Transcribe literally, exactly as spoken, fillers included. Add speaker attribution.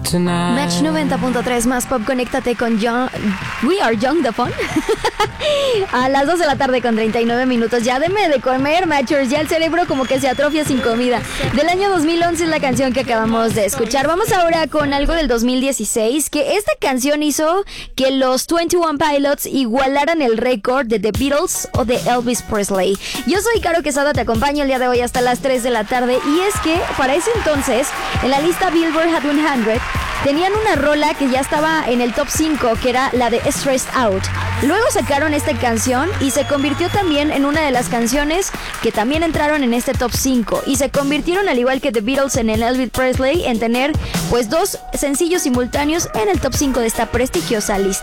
Speaker 1: tonight.
Speaker 2: Match noventa punto tres más pop, conéctate con Young, We Are Young the Fun. A las dos de la tarde con treinta y nueve minutos. Ya deme de comer, Matchers. Ya el cerebro como que se atrofia sin comida. Del año dos mil once es la canción que acabamos de escuchar. Vamos ahora con algo del dos mil dieciséis, que esta canción hizo que los veintiuno Pilots igualaran el récord de The Beatles o de Elvis Presley. Yo soy Caro Quesada, te acompaño el día de hoy hasta las tres de la tarde. Y es que para ese entonces, en la lista Billboard Hot cien, tenían una rola que ya estaba en el top cinco, que era la de Stressed Out. Luego sacaron esta canción y se convirtió también en una de las canciones que también entraron en este top cinco. Y se convirtieron, al igual que The Beatles en el Elvis Presley, en tener pues dos sencillos simultáneos en el top cinco de esta prestigiosa lista.